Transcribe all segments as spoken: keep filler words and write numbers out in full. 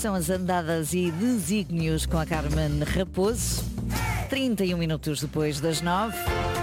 São as andadas e desígnios com a Carmen Raposo, trinta e um minutos depois das nove.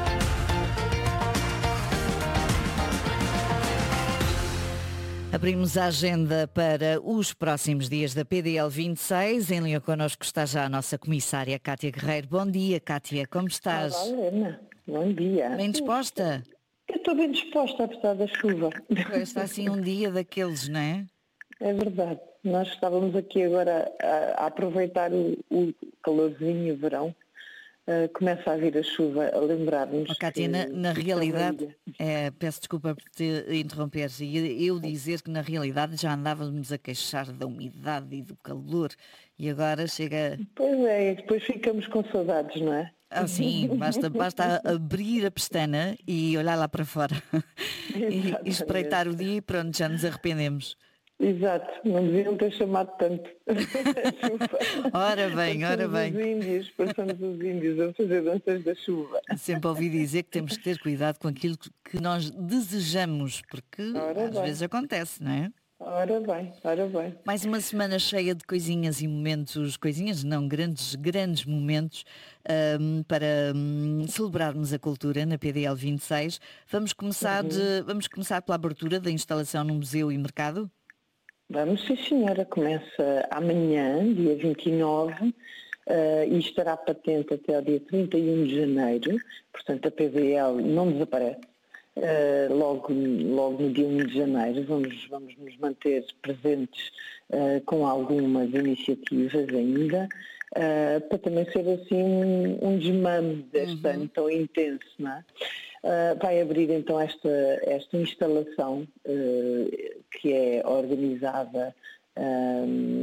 Abrimos a agenda para os próximos dias da P D L vinte e seis. Em linha connosco está já a nossa comissária Cátia Guerreiro. Bom dia, Cátia, como estás? Olá, Helena. Bom dia. Bem disposta? Eu estou bem disposta, apesar da chuva. Está assim um dia daqueles, não é? É verdade. Nós estávamos aqui agora a, a aproveitar o, o calorzinho, o verão. Uh, começa a vir a chuva, a lembrar-nos. Oh, Cátia, que, na, na que realidade, é, peço desculpa por te interromper, e eu dizer que na realidade já andávamos a queixar da umidade e do calor e agora chega... Pois é, e depois ficamos com saudades, não é? Ah, sim, basta, basta abrir a pestana e olhar lá para fora e, e espreitar o dia e pronto, já nos arrependemos. Exato, não deviam ter chamado tanto. Ora bem, ora bem. Os índios, passamos os índios a fazer danças da chuva. Sempre ouvi dizer que temos que ter cuidado com aquilo que nós desejamos, porque ora às bem. vezes acontece, não é? Ora bem, ora bem. Mais uma semana cheia de coisinhas e momentos, coisinhas não, grandes, grandes momentos um, para um, celebrarmos a cultura na P D L vinte e seis. Vamos começar, uhum. de, vamos começar pela abertura da instalação no Museu e Mercado? Vamos, sim senhora, começa amanhã, dia vinte e nove, uh, e estará patente até ao dia trinta e um de janeiro, portanto a P D L não desaparece. Uh, logo, logo no dia um de janeiro vamos, vamos nos manter presentes uh, com algumas iniciativas ainda, uh, para também ser assim um, um desmame deste uhum. ano tão intenso, não é? Uh, vai abrir então esta, esta instalação uh, que é organizada uh,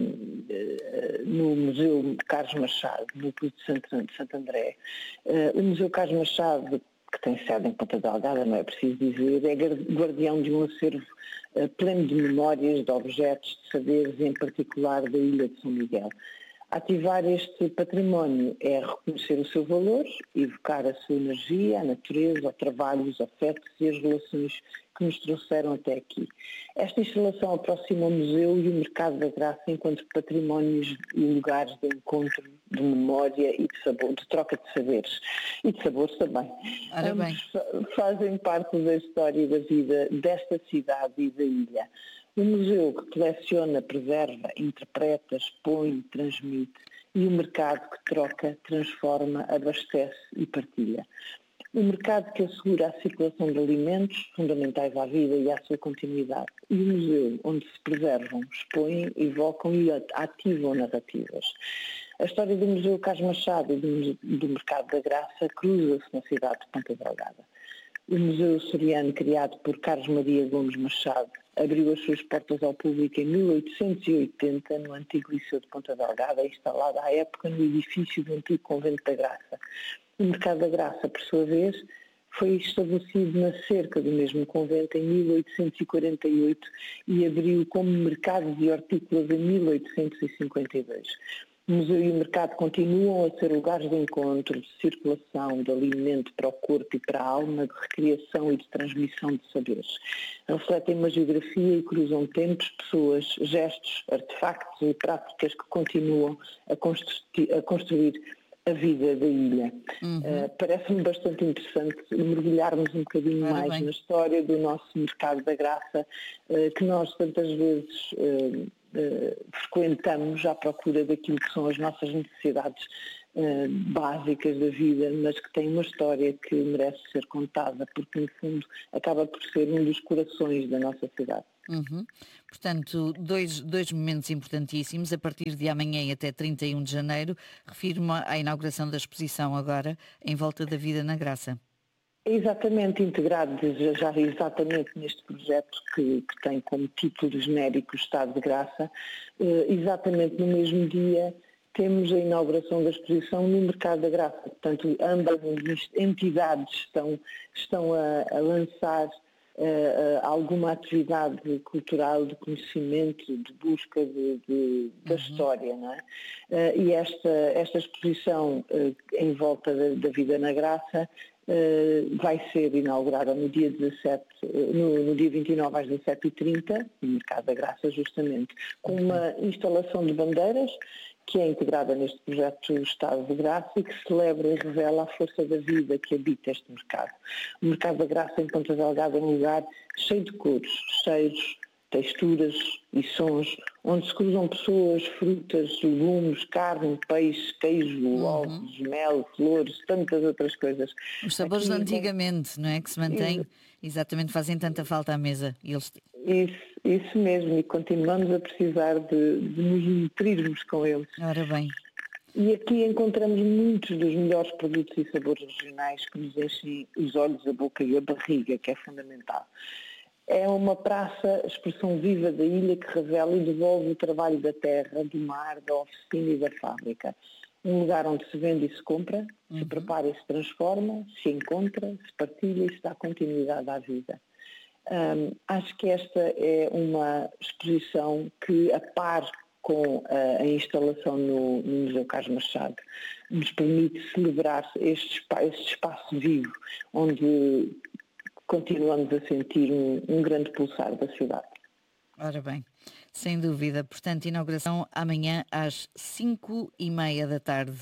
no Museu Carlos Machado, no Clube de Santo André. Uh, o Museu Carlos Machado, que tem sede em Ponta Delgada, não é preciso dizer, é guardião de um acervo uh, pleno de memórias, de objetos, de saberes, em particular da Ilha de São Miguel. Ativar este património é reconhecer o seu valor, evocar a sua energia, a natureza, o trabalho, os afetos e as relações que nos trouxeram até aqui. Esta instalação aproxima o museu e o mercado da graça enquanto patrimónios e lugares de encontro, de memória e de sabor, de troca de saberes. E de sabores também. Ora bem. Ambos fazem parte da história e da vida desta cidade e da ilha. O museu que coleciona, preserva, interpreta, expõe, transmite, e o mercado que troca, transforma, abastece e partilha. O mercado que assegura a circulação de alimentos fundamentais à vida e à sua continuidade. E o museu onde se preservam, expõem, evocam e ativam narrativas. A história do Museu Carlos Machado e do, do Mercado da Graça cruza-se na cidade de Ponta Delgada. O Museu Açoriano, criado por Carlos Maria Gomes Machado, abriu as suas portas ao público em mil oitocentos e oitenta no antigo Liceu de Ponta Delgada, instalado à época no edifício do antigo Convento da Graça. O Mercado da Graça, por sua vez, foi estabelecido na cerca do mesmo convento em mil oitocentos e quarenta e oito e abriu como mercado de hortícolas em mil oitocentos e cinquenta e dois. O museu e o mercado continuam a ser lugares de encontro, de circulação, de alimento para o corpo e para a alma, de recriação e de transmissão de saberes. Refletem uma geografia e cruzam tempos, pessoas, gestos, artefactos e práticas que continuam a construir, a construir a vida da ilha. Uhum. Uh, parece-me bastante interessante mergulharmos um bocadinho Para mais bem. na história do nosso mercado da graça, uh, que nós tantas vezes uh, uh, frequentamos à procura daquilo que são as nossas necessidades uh, básicas da vida, mas que tem uma história que merece ser contada, porque no fundo acaba por ser um dos corações da nossa cidade. Uhum. Portanto, dois, dois momentos importantíssimos. A partir de amanhã e até trinta e um de janeiro, refiro-me à inauguração da exposição agora, em volta da vida na graça. Exatamente, integrado já exatamente neste projeto que, que tem como título genérico o Estado de Graça, exatamente no mesmo dia temos a inauguração da exposição no Mercado da Graça. Portanto, ambas as entidades estão, estão a, a lançar Uh, alguma atividade cultural de conhecimento, de busca de, de, da uhum. história, não é? Uh, e esta, esta exposição uh, em volta da, da vida na graça Uh, vai ser inaugurada no dia dezassete, no, no dia vinte e nove às dezassete e trinta, no Mercado da Graça, justamente, com uma instalação de bandeiras que é integrada neste projeto do Estado de Graça e que celebra e revela a força da vida que habita este mercado. O Mercado da Graça em Ponta Delgada é um lugar cheio de cores, cheiros, texturas e sons, onde se cruzam pessoas, frutas, legumes, carne, peixe, queijo, Uhum. ovos, mel, flores, tantas outras coisas. Os sabores Aqui, de antigamente, não é? Que se mantêm, exatamente, fazem tanta falta à mesa. E eles... Isso, isso mesmo, e continuamos a precisar de, de nos nutrirmos com eles. Ora bem. E aqui encontramos muitos dos melhores produtos e sabores regionais que nos enchem os olhos, a boca e a barriga, que é fundamental. É uma praça, expressão viva da ilha, que revela e devolve o trabalho da terra, do mar, da oficina e da fábrica. Um lugar onde se vende e se compra, uhum. se prepara e se transforma, se encontra, se partilha e se dá continuidade à vida. Um, acho que esta é uma exposição que, a par com a, a instalação no, no Museu Carlos Machado, nos permite celebrar este, este espaço vivo, onde continuamos a sentir um, um grande pulsar da cidade. Ora bem, sem dúvida. Portanto, inauguração amanhã às cinco e meia da tarde.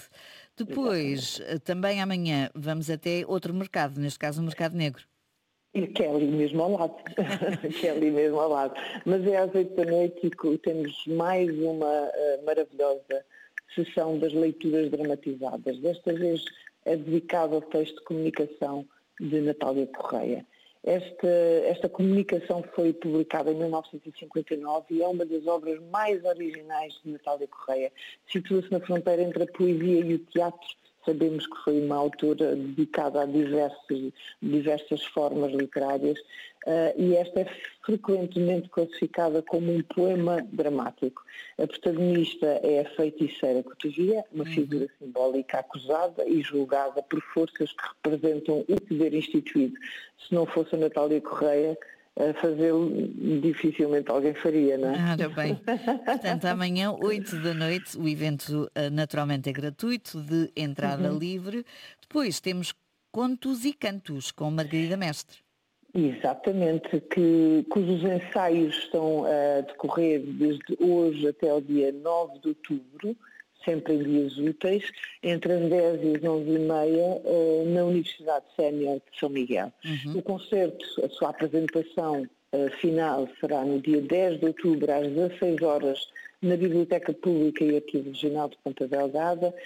Depois, exatamente, também amanhã, vamos até outro mercado, neste caso o Mercado Negro. E que é ali mesmo ao lado, que é ali mesmo ao lado. Mas é às oito da noite e temos mais uma uh, maravilhosa sessão das leituras dramatizadas. Desta vez é dedicado ao texto de comunicação de Natália Correia. Esta, esta comunicação foi publicada em mil novecentos e cinquenta e nove e é uma das obras mais originais de Natália Correia. Situa-se na fronteira entre a poesia e o teatro. Sabemos que foi uma autora dedicada a diversas, diversas formas literárias uh, e esta é frequentemente classificada como um poema dramático. A protagonista é a feiticeira Cotovia, uma figura simbólica acusada e julgada por forças que representam o poder instituído. Se não fosse a Natália Correia, a fazê-lo dificilmente alguém faria, não é? Ora bem, portanto amanhã, oito da noite, o evento naturalmente é gratuito, de entrada uhum. livre. Depois temos Contos e Cantos, com Margarida Mestre. Exatamente, que, cujos ensaios estão a decorrer desde hoje até ao dia nove de outubro, sempre em dias úteis, entre as dez e as onze e meia, na Universidade Sénior de São Miguel. Uhum. O concerto, a sua apresentação final será no dia dez de outubro, às dezasseis horas, na Biblioteca Pública e Arquivo Regional de Ponta Delgada,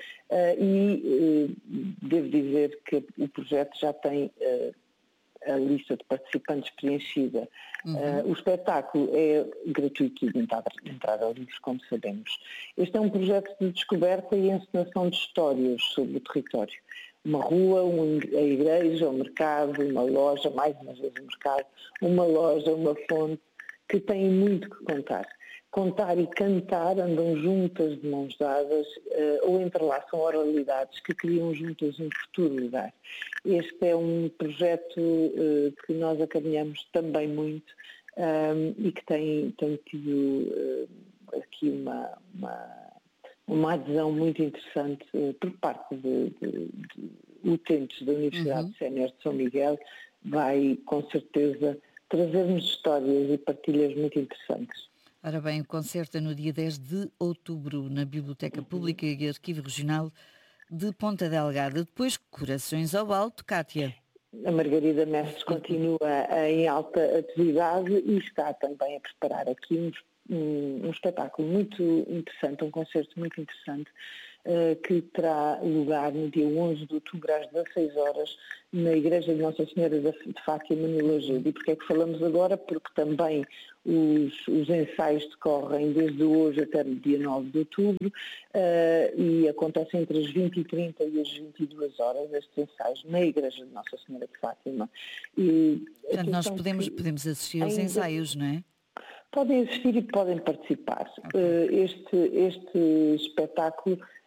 e devo dizer que o projeto já tem a lista de participantes preenchida. Uhum. Uh, o espetáculo é gratuito e de entrada, de entrada livre, como sabemos. Este é um projeto de descoberta e encenação de histórias sobre o território. Uma rua, um, a igreja, um mercado, uma loja, mais uma vez um mercado, uma loja, uma fonte, que têm muito que contar. Contar e cantar andam juntas de mãos dadas uh, ou entrelaçam oralidades que criam juntas um futuro lugar. Este é um projeto uh, que nós acarinhamos também muito um, e que tem, tem tido uh, aqui uma, uma, uma adesão muito interessante uh, por parte de, de, de utentes da Universidade uhum. Sénior de São Miguel. Vai, com certeza, trazer-nos histórias e partilhas muito interessantes. Ora bem, o concerto é no dia dez de outubro, na Biblioteca Pública e Arquivo Regional de Ponta Delgada. Depois, Corações ao Alto, Cátia. A Margarida Mestres continua em alta atividade e está também a preparar aqui um, um, um espetáculo muito interessante, um concerto muito interessante, uh, que terá lugar no dia onze de outubro, às dezasseis horas, na Igreja de Nossa Senhora de Fátima, no Lajedo. E porquê é que falamos agora? Porque também os, os ensaios decorrem desde hoje até o dia nove de outubro uh, e acontecem entre as vinte e trinta e as vinte e duas horas, estes ensaios, na Igreja de Nossa Senhora de Fátima. E portanto, nós podemos, podemos assistir aos ensaios, não é? Podem assistir e podem participar. Okay. Uh, este, este espetáculo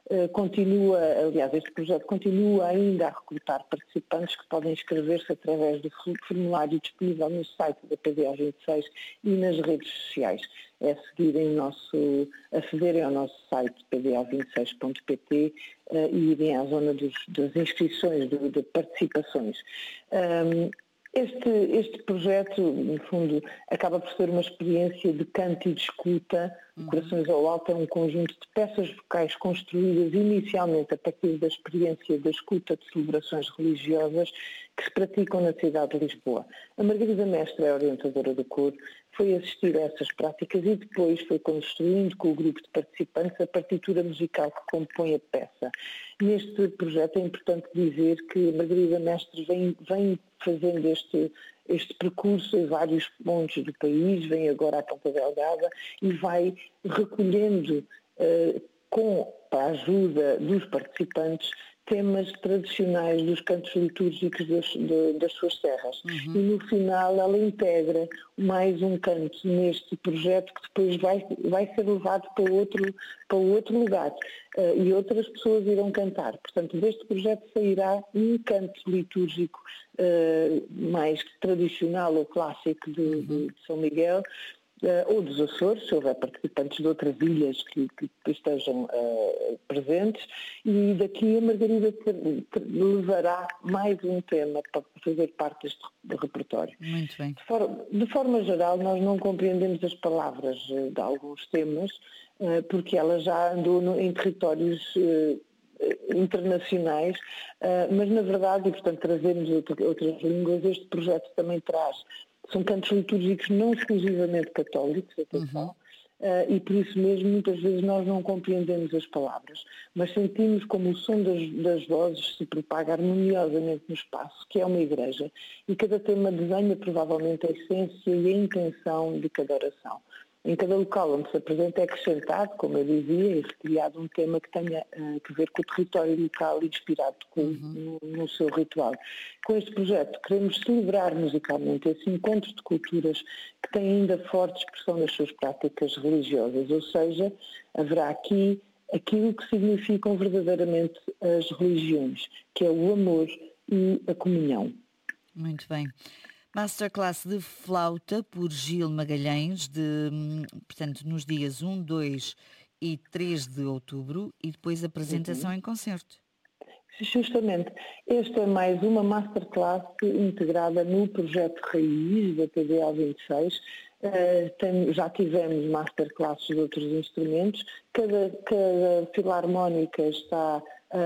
continua, aliás, este projeto continua ainda a recrutar participantes que podem inscrever-se através do formulário disponível no site da P D O vinte e seis e nas redes sociais. É seguirem o nosso, acederem ao nosso site p d o vinte e seis ponto p t uh, e irem à zona dos, das inscrições, de, de participações. Um, Este, este projeto, no fundo, acaba por ser uma experiência de canto e de escuta. O Corações ao Alto é um conjunto de peças vocais construídas inicialmente a partir da experiência da escuta de celebrações religiosas que se praticam na cidade de Lisboa. A Margarida Mestre é orientadora do coro, foi assistir a essas práticas e depois foi construindo com o grupo de participantes a partitura musical que compõe a peça. Neste projeto é importante dizer que a Margarida Mestre vem, vem fazendo este, este percurso em vários pontos do país, vem agora à Ponta Delgada e vai recolhendo uh, com a ajuda dos participantes temas tradicionais dos cantos litúrgicos das, de, das suas terras. Uhum. E no final ela integra mais um canto neste projeto que depois vai, vai ser levado para outro, para outro lugar uh, e outras pessoas irão cantar. Portanto, deste projeto sairá um canto litúrgico uh, mais tradicional ou clássico de, uhum. de São Miguel, Uh, ou dos Açores, se houver participantes de outras ilhas que, que estejam uh, presentes, e daqui a Margarida ter, ter, levará mais um tema para fazer parte deste repertório. Muito bem. De, for, de forma geral, nós não compreendemos as palavras uh, de alguns temas, uh, porque ela já andou no, em territórios uh, internacionais, uh, mas na verdade, e portanto trazemos outra, outras línguas, este projeto também traz. São cantos litúrgicos não exclusivamente católicos, atenção, uhum. uh, e por isso mesmo muitas vezes nós não compreendemos as palavras, mas sentimos como o som das, das vozes se propaga harmoniosamente no espaço, que é uma igreja, e cada tema desenha provavelmente a essência e a intenção de cada oração. Em cada local onde se apresenta é acrescentado, como eu dizia, e recriado um tema que tenha uh, que ver com o território local e inspirado com, uhum. no, no seu ritual. Com este projeto queremos celebrar musicalmente esse encontro de culturas que têm ainda forte expressão nas suas práticas religiosas, ou seja, haverá aqui aquilo que significam verdadeiramente as religiões, que é o amor e a comunhão. Muito bem. Masterclass de flauta por Gil Magalhães, de, portanto, nos dias um, dois e três de outubro, e depois apresentação uhum. em concerto. Justamente. Esta é mais uma masterclass integrada no projeto Raiz da P D O vinte e seis. Uh, tem, já tivemos masterclasses de outros instrumentos. Cada, cada filarmónica está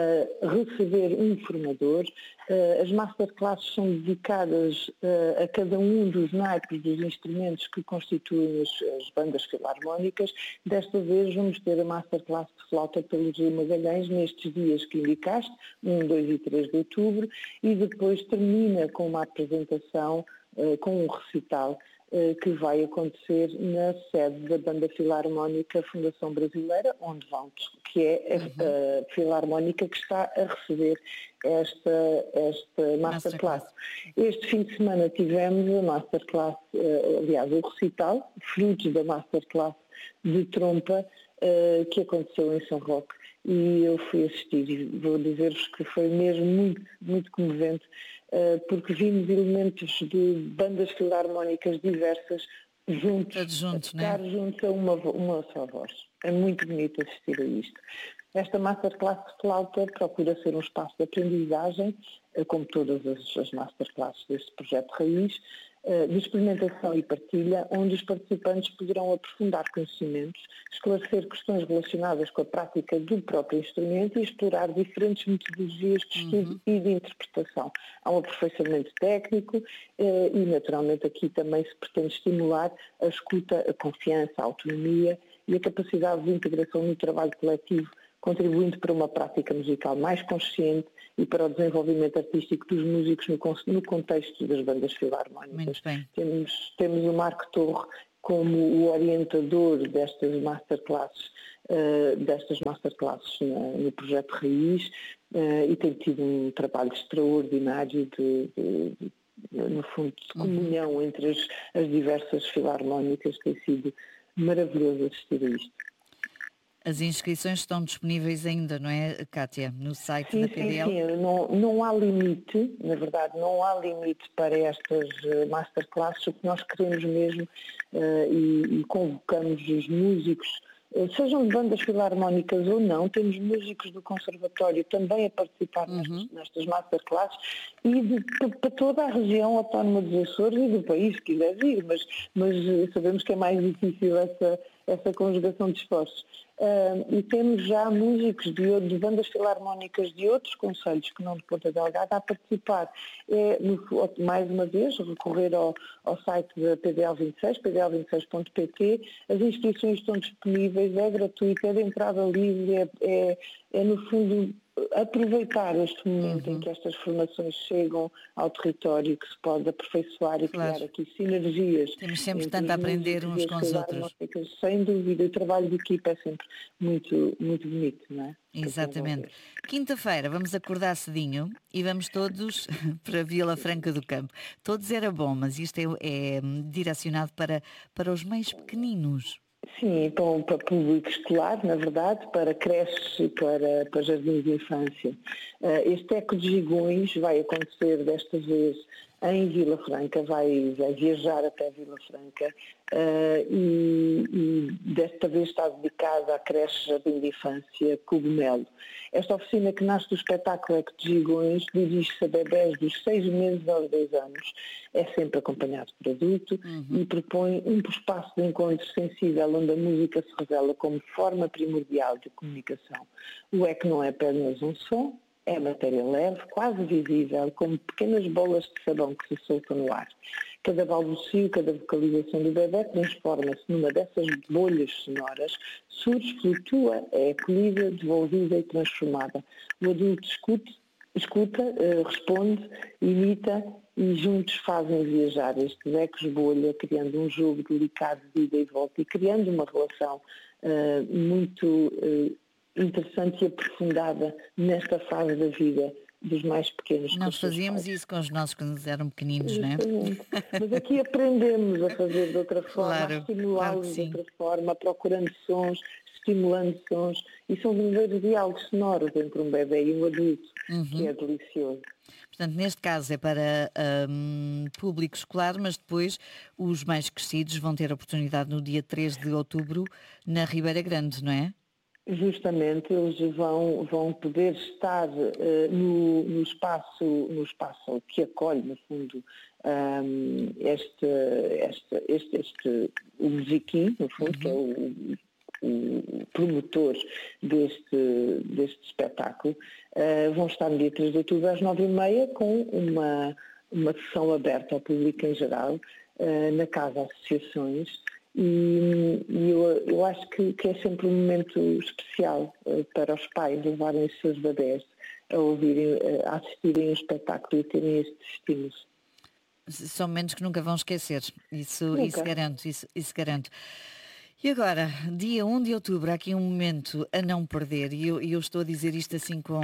a receber um formador. Uh, as masterclasses são dedicadas uh, a cada um dos naipes dos instrumentos que constituem as, as bandas filarmónicas. Desta vez vamos ter a masterclass de flauta pelo Gil Magalhães nestes dias que indicaste, um, dois e três de outubro, e depois termina com uma apresentação, uh, com um recital, que vai acontecer na sede da Banda Filarmónica Fundação Brasileira, onde vão, que é a, uhum. a Filarmónica que está a receber esta, esta Masterclass. Este fim de semana tivemos a Masterclass, aliás, o recital, frutos da Masterclass de trompa, que aconteceu em São Roque. E eu fui assistir e vou dizer-vos que foi mesmo muito, muito comovente, porque vimos elementos de bandas filarmónicas diversas juntos, juntos, a tocar né? juntos a uma, uma só voz. É muito bonito assistir a isto. Esta Masterclass de flauta procura ser um espaço de aprendizagem, como todas as, as Masterclasses deste projeto Raiz, de experimentação e partilha, onde os participantes poderão aprofundar conhecimentos, esclarecer questões relacionadas com a prática do próprio instrumento e explorar diferentes metodologias de estudo uhum. e de interpretação. Há um aperfeiçoamento técnico eh, e, naturalmente, aqui também se pretende estimular a escuta, a confiança, a autonomia e a capacidade de integração no trabalho coletivo, contribuindo para uma prática musical mais consciente e para o desenvolvimento artístico dos músicos no, no contexto das bandas filarmónicas. Temos, temos o Marco Torre como o orientador destas masterclasses, uh, destas masterclasses na, no projeto Raiz, uh, e tem tido um trabalho extraordinário de, de, de no fundo, de comunhão uhum. entre as, as diversas filarmónicas. Tem sido maravilhoso assistir a isto. As inscrições estão disponíveis ainda, não é, Cátia? No site Sim, da sim, P D L? sim. Não, não há limite, na verdade, não há limite para estas eh, masterclasses. O que nós queremos mesmo eh, e, e convocamos os músicos, eh, sejam de bandas filarmónicas ou não, temos músicos do Conservatório também a participar nestas, Uhum. nestas masterclasses e de, para toda a região autónoma dos Açores e do país, se quiser vir, mas, mas eh, sabemos que é mais difícil essa, essa conjugação de esforços. Uh, e temos já músicos de, de bandas filarmónicas de outros concelhos que não de Ponta Delgada a participar. É, no, mais uma vez, recorrer ao, ao site da P D L vinte e seis, p d l vinte e seis ponto p t. As inscrições estão disponíveis, é gratuito, é de entrada livre, é, é, é no fundo aproveitar este momento Uhum. em que estas formações chegam ao território, que se pode aperfeiçoar e Claro. criar aqui sinergias. Temos sempre entre tanto a os aprender músicos uns e com as os outros. filarmónicas. Sem dúvida, o trabalho de equipa é sempre muito, muito bonito, não é? Para Exatamente. desenvolver. Quinta-feira vamos acordar cedinho e vamos todos para Vila Franca do Campo. Todos era bom, mas isto é, é direcionado para, para os mais pequeninos. Sim, para, para público escolar, na verdade, para creches e para, para jardins de infância. Uh, este Eco de Gigões vai acontecer desta vez em Vila Franca, vai, vai viajar até Vila Franca uh, e, e desta vez está dedicada à creche Jardim de Infância Cogumelo. Esta oficina que nasce do espetáculo Eco de Gigões dirige-se a bebés dos seis meses aos dois anos. É sempre acompanhado por adulto Uhum. e propõe um espaço de encontro sensível onde a música se revela como forma primordial de comunicação. O eco não é apenas um som, é matéria leve, quase visível, como pequenas bolas de sabão que se soltam no ar. Cada balbucio, cada vocalização do bebê transforma-se numa dessas bolhas sonoras, surge, flutua, é acolhida, devolvida e transformada. O adulto escuta, escuta responde, imita e juntos fazem viajar estes ecos bolha, criando um jogo delicado de ida e volta e criando uma relação uh, muito uh, interessante e aprofundada nesta fase da vida dos mais pequenos com Nós os seus fazíamos pais. isso com os nossos quando eram pequeninos, não é? Exatamente. Mas aqui aprendemos a fazer de outra forma, a Claro, claro que estimulá-los de sim. outra forma, procurando sons, estimulando sons, e são verdadeiros diálogos sonoros entre um bebê e um adulto, Uhum. que é delicioso. Portanto, neste caso é para hum, público escolar, mas depois os mais crescidos vão ter a oportunidade no dia três de outubro na Ribeira Grande, não é? Justamente, eles vão, vão poder estar uh, no, no, espaço, no espaço que acolhe, no fundo, um, este, este, este, este, o Musiquim, no fundo, uhum. que é o, o promotor deste, deste espetáculo, uh, vão estar no dia três de outubro às nove e meia com uma, uma sessão aberta ao público em geral, uh, na Casa Associações. E, e eu, eu acho que, que é sempre um momento especial uh, para os pais levarem os seus bebés a ouvirem, uh, a assistirem ao espetáculo e terem estes estímulos. São momentos que nunca vão esquecer, isso, Nunca. isso garanto, isso, isso garanto. E agora, dia um de outubro, há aqui um momento a não perder, e eu, eu estou a dizer isto assim com,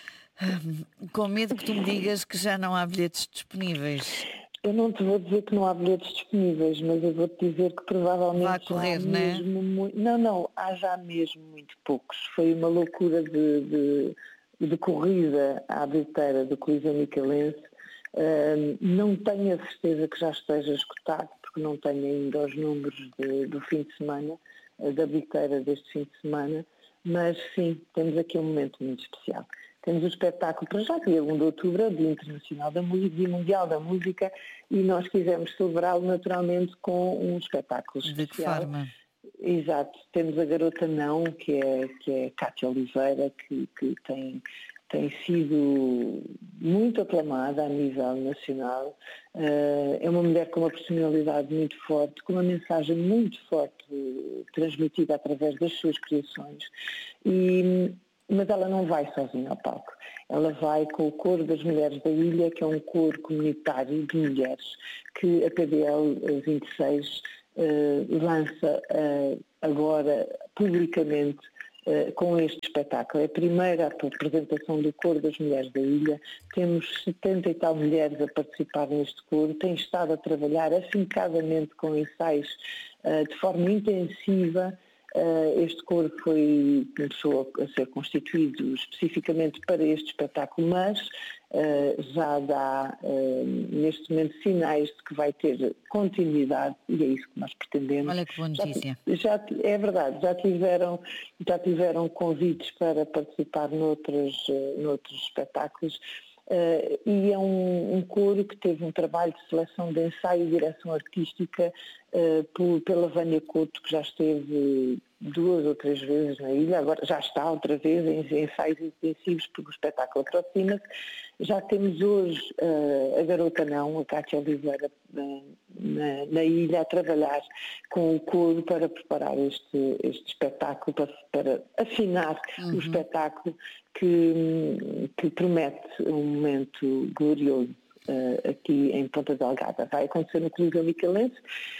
com medo que tu me digas que já não há bilhetes disponíveis. Eu não te vou dizer que não há bilhetes disponíveis, mas eu vou-te dizer que provavelmente Vá correr, já há não é? mesmo muito... Não, não, há já mesmo muito poucos. Foi uma loucura de, de, de corrida à bilheteira do Coliseu Micalense. Uh, não tenho a certeza que já esteja esgotado, porque não tenho ainda os números de, do fim de semana, uh, da bilheteira deste fim de semana, mas sim, temos aqui um momento muito especial. Temos o espetáculo para já, dia um de outubro, Dia Internacional da Música, Dia Mundial da Música, e nós quisemos celebrá-lo naturalmente com um espetáculo especial. De que forma? Exato. Temos a Garota Não, que é, que é Cátia Oliveira, que, que tem, tem sido muito aclamada a nível nacional. Uh, é uma mulher com uma personalidade muito forte, com uma mensagem muito forte uh, transmitida através das suas criações. E... Mas ela não vai sozinha ao palco. Ela vai com o Coro das Mulheres da Ilha, que é um coro comunitário de mulheres que a P D L vinte e seis uh, lança uh, agora publicamente uh, com este espetáculo. É a primeira apresentação do Coro das Mulheres da Ilha. Temos setenta e tal mulheres a participar neste coro. Tem estado a trabalhar afincadamente com ensaios uh, de forma intensiva. Este coro foi, começou a ser constituído especificamente para este espetáculo, mas já dá neste momento sinais de que vai ter continuidade e é isso que nós pretendemos. Olha que boa notícia. Já, já, é verdade, já tiveram, já tiveram convites para participar noutros, noutros espetáculos. Uh, e é um, um coro que teve um trabalho de seleção de ensaio e direção artística uh, por, pela Vânia Couto, que já esteve duas ou três vezes na ilha, agora já está outra vez em ensaios intensivos porque o espetáculo aproxima-se. Já temos hoje uh, a Garota Não, a Cátia Oliveira, uh, na, na ilha, a trabalhar com o coro para preparar este, este espetáculo, para, para afinar uhum. o espetáculo que, que promete um momento glorioso uh, aqui em Ponta Delgada. Vai acontecer no Coliseu Micalense.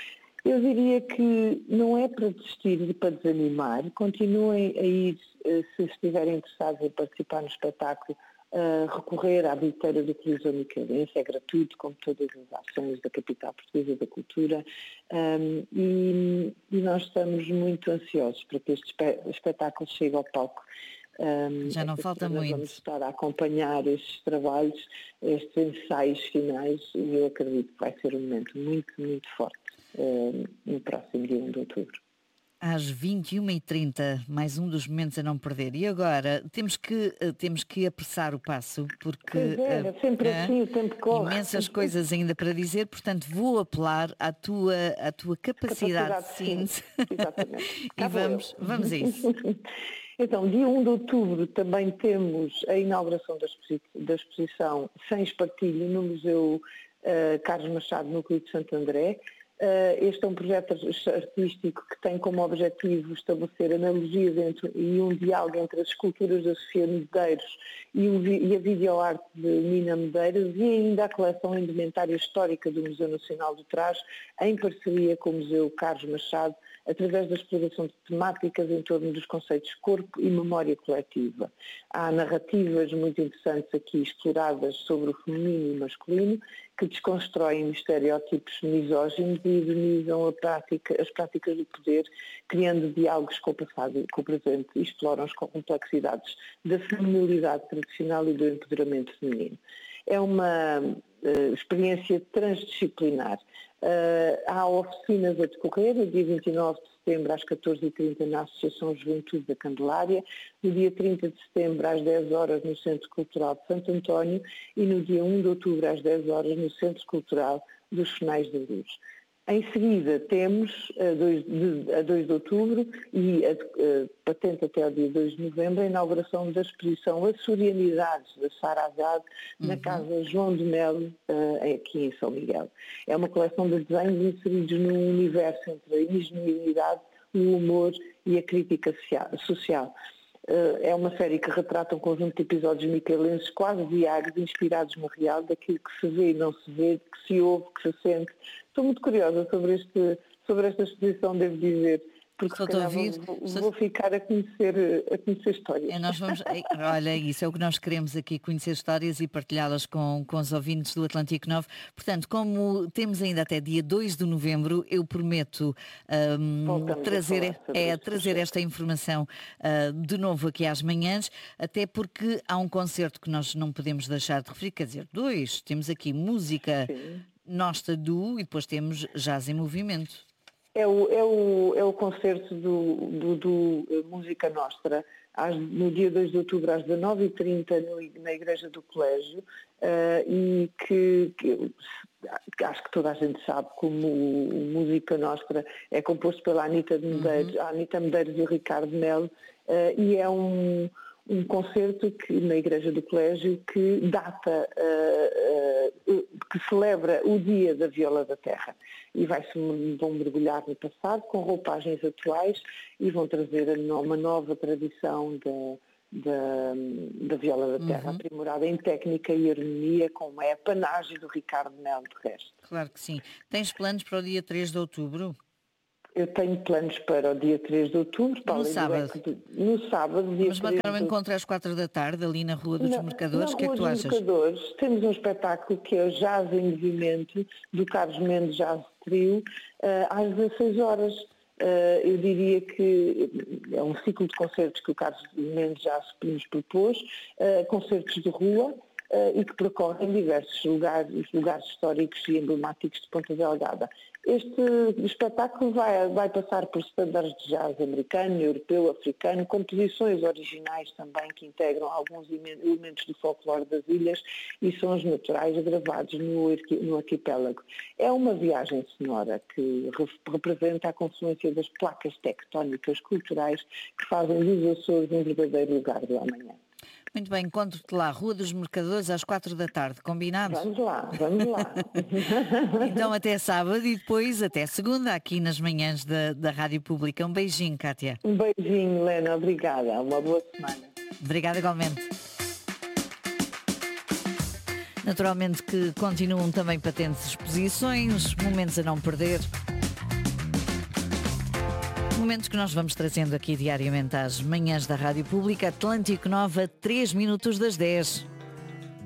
Eu diria que não é para desistir e para desanimar. Continuem a ir, uh, se estiverem interessados em participar no espetáculo, a uh, recorrer à bilheteira do Coliseu Micalense. É gratuito, como todas as ações da Capital Portuguesa da Cultura. Um, e, e nós estamos muito ansiosos para que este espetáculo chegue ao palco. Um, Já não falta muito. Vamos estar a acompanhar estes trabalhos, estes ensaios finais, e eu acredito que vai ser um momento muito, muito forte um, no próximo dia um de outubro. Às vinte e uma e trinta, mais um dos momentos a não perder. E agora, temos que, temos que apressar o passo, porque pois é, é sempre uh, assim, o tempo corre. Imensas coisas ainda para dizer, portanto vou apelar à tua, à tua capacidade, capacidade de síntese. Exatamente. E vamos, vamos a isso. Então, dia um de outubro também temos a inauguração da, exposi- da exposição Sem Espartilho no Museu uh, Carlos Machado, Núcleo de Santo André. Uh, este é um projeto artístico que tem como objetivo estabelecer analogias entre, e um diálogo entre as esculturas da Sofia Medeiros e, o, e a videoarte de Nina Medeiros e ainda a coleção indumentária histórica do Museu Nacional do Trás, em parceria com o Museu Carlos Machado, através da exploração de temáticas em torno dos conceitos corpo e memória coletiva. Há narrativas muito interessantes aqui exploradas sobre o feminino e masculino, que desconstroem estereótipos misóginos e ironizam a prática, as práticas do poder, criando diálogos com o passado e com o presente e exploram as complexidades da feminilidade tradicional e do empoderamento feminino. É uma uh, experiência transdisciplinar. Uh, há oficinas a decorrer, no dia vinte e nove de setembro às catorze e trinta na Associação Juventude da Candelária, no dia trinta de setembro às dez horas no Centro Cultural de Santo António e no dia um de outubro às dez horas no Centro Cultural dos Finais da Luz. Em seguida temos, a dois de, a dois de outubro e a, a, patente até ao dia dois de novembro, a inauguração da exposição Açorianidades da Sara Azad uhum. na Casa João de Melo, uh, aqui em São Miguel. É uma coleção de desenhos inseridos num universo entre a ingenuidade, o humor e a crítica social. Uh, é uma série que retrata um conjunto de episódios micaelenses quase diários, inspirados no real, daquilo que se vê e não se vê, que se ouve, que se sente. Estou muito curiosa sobre, este, sobre esta exposição, devo dizer, porque se calhar vou, vou ficar a conhecer, a conhecer histórias. É, nós vamos, olha, isso é o que nós queremos aqui, conhecer histórias e partilhá-las com, com os ouvintes do Atlântico Nove. Portanto, como temos ainda até dia dois de novembro, eu prometo um, trazer, é, trazer esta informação uh, de novo aqui às manhãs, até porque há um concerto que nós não podemos deixar de referir, quer dizer, dois, temos aqui música Sim. Nostra do e depois temos Jazz em Movimento. É o, é o, é o concerto do, do, do Música Nostra, às, no dia dois de outubro às dezanove e trinta no, na Igreja do Colégio, uh, e que, que, que acho que toda a gente sabe como o, o Música Nostra é composto pela Anita Medeiros, uhum. a Anita Medeiros e o Ricardo Melo, uh, e é um... um concerto que, na Igreja do Colégio que data, uh, uh, que celebra o Dia da Viola da Terra. E vai-se, vão mergulhar no passado com roupagens atuais e vão trazer uma nova tradição da, da, da Viola da Terra, uhum. aprimorada em técnica e harmonia, como é a panagem do Ricardo Melo, de resto. Claro que sim. Tens planos para o dia três de outubro? Eu tenho planos para o dia três de outubro. No sábado. De, no sábado, dia Vamos marcar um encontro às quatro da tarde, ali na Rua dos na, Mercadores. O que é que tu achas? Mercadores, temos um espetáculo que é o Jazz em Movimento, do Carlos Mendes Jazz Trio, uh, às dezasseis horas. eu diria que é um ciclo de concertos que o Carlos Mendes já nos propôs, concertos de rua, e que percorrem diversos lugares, lugares históricos e emblemáticos de Ponta Delgada. Este espetáculo vai, vai passar por estándares de jazz americano, europeu, africano, composições originais também que integram alguns elementos do folclore das ilhas e sons naturais gravados no, no arquipélago. É uma viagem sonora que representa a confluência das placas tectónicas culturais que fazem dos Açores um verdadeiro lugar do amanhã. Muito bem, encontro-te lá, Rua dos Mercadores, às quatro da tarde, combinado? Vamos lá, vamos lá. Então até sábado e depois até segunda, aqui nas manhãs da, da Rádio Pública. Um beijinho, Cátia. Um beijinho, Helena, obrigada. Uma boa semana. Obrigada igualmente. Naturalmente que continuam também patentes exposições, momentos a não perder. Momentos que nós vamos trazendo aqui diariamente às manhãs da Rádio Pública. Atlântico Nova, três minutos das dez.